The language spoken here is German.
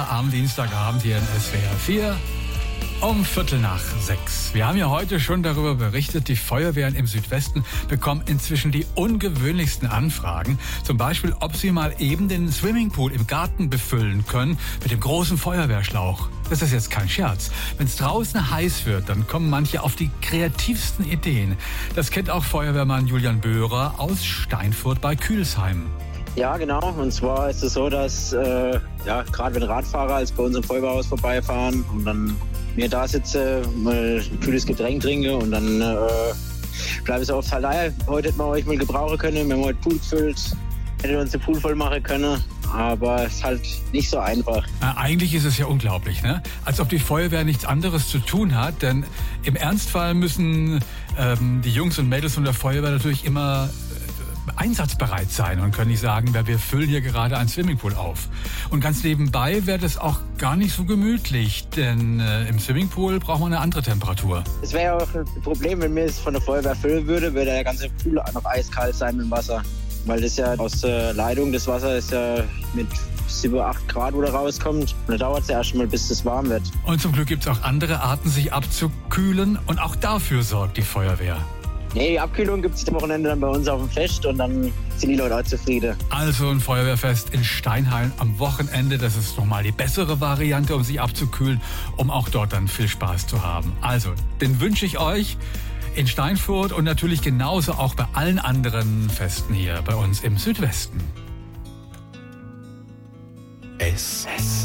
Feuerwehr am Dienstagabend hier in SWR 4 um 5:45. Wir haben ja heute schon darüber berichtet, die Feuerwehren im Südwesten bekommen inzwischen die ungewöhnlichsten Anfragen. Zum Beispiel, ob sie mal eben den Swimmingpool im Garten befüllen können mit dem großen Feuerwehrschlauch. Das ist jetzt kein Scherz. Wenn es draußen heiß wird, dann kommen manche auf die kreativsten Ideen. Das kennt auch Feuerwehrmann Julian Böhrer aus Steinfurt bei Kühlsheim. Ja, genau. Und zwar ist es so, dass gerade wenn Radfahrer als bei uns im Feuerwehrhaus vorbeifahren und dann mir da sitze, mal ein kühles Getränk trinke und dann bleibe ich so oft halt, heute hätten wir euch mal gebrauchen können, wir haben heute Pool gefüllt, hätten wir uns den Pool voll machen können, aber es ist halt nicht so einfach. Eigentlich ist es ja unglaublich, ne? Als ob die Feuerwehr nichts anderes zu tun hat, denn im Ernstfall müssen die Jungs und Mädels von der Feuerwehr natürlich immer einsatzbereit sein und können nicht sagen, wir füllen hier gerade einen Swimmingpool auf. Und ganz nebenbei wäre das auch gar nicht so gemütlich, denn im Swimmingpool braucht man eine andere Temperatur. Es wäre ja auch ein Problem, wenn mir es von der Feuerwehr füllen würde der ganze Pool noch eiskalt sein mit dem Wasser. Weil das ja aus der Leitung, das Wasser ist ja mit 7, 8 Grad, wo da rauskommt. Und da dauert es ja erst mal, bis es warm wird. Und zum Glück gibt es auch andere Arten, sich abzukühlen. Und auch dafür sorgt die Feuerwehr. Nee, die Abkühlung gibt es am Wochenende dann bei uns auf dem Fest und dann sind die Leute auch zufrieden. Also ein Feuerwehrfest in Steinheim am Wochenende, das ist nochmal die bessere Variante, um sich abzukühlen, um auch dort dann viel Spaß zu haben. Also, den wünsche ich euch in Steinfurt und natürlich genauso auch bei allen anderen Festen hier bei uns im Südwesten. SWR